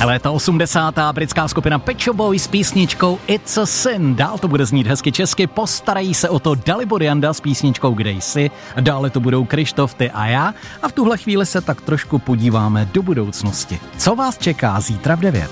Léta 80. britská skupina Pet Shop Boys s písničkou It's a Sin. Dál to bude znít hezky česky, postarají se o to Dalibor Janda s písničkou Kde jsi. Dále to budou Krištof, ty a já. A v tuhle chvíli se tak trošku podíváme do budoucnosti. Co vás čeká zítra v 9?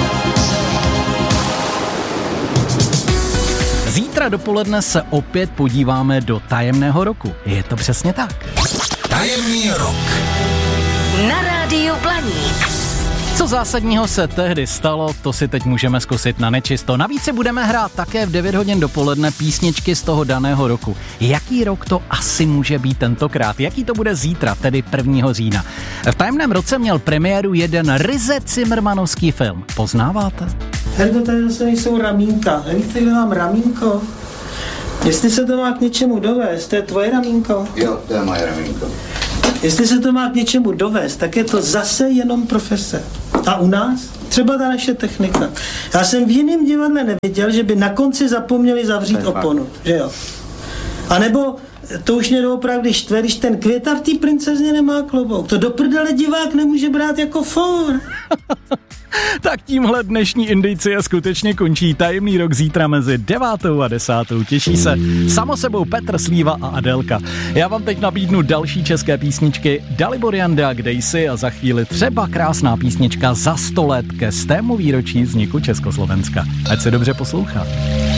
Zítra dopoledne se opět podíváme do tajemného roku. Je to přesně tak. Tajemný rok. Na rádiu Blaník. Co zásadního se tehdy stalo, to si teď můžeme zkusit na nečisto. Navíc si budeme hrát také v 9 hodin dopoledne písničky z toho daného roku. Jaký rok to asi může být tentokrát? Jaký to bude zítra, tedy 1. října? V tajemném roce měl premiéru jeden ryze cimrmanovský film. Poznáváte? Hergo, tady zase nejsou ramínka. Nevíte, kde mám ramínko? Jestli se to má k něčemu dovést, to je tvoje ramínko? Jo, to je moje ramínko. Jestli se to má k něčemu dovést, tak je to zase jenom profese. A u nás? Třeba ta naše technika. Já jsem v jiném divadle neviděl, že by na konci zapomněli zavřít oponu, že jo? A nebo to už mě doopravdy štve, když ten květa v té princezně nemá klobouk. To do prdele divák nemůže brát jako for. Tak tímhle dnešní indicie skutečně končí. Tajemný rok zítra mezi 9. a 10. Těší se samo sebou Petr Slíva a Adélka. Já vám teď nabídnu další české písničky. Dalibor Janda, Kde jsi, a za chvíli třeba krásná písnička za 100 let ke 100. výročí vzniku Československa. Ať se dobře poslouchá.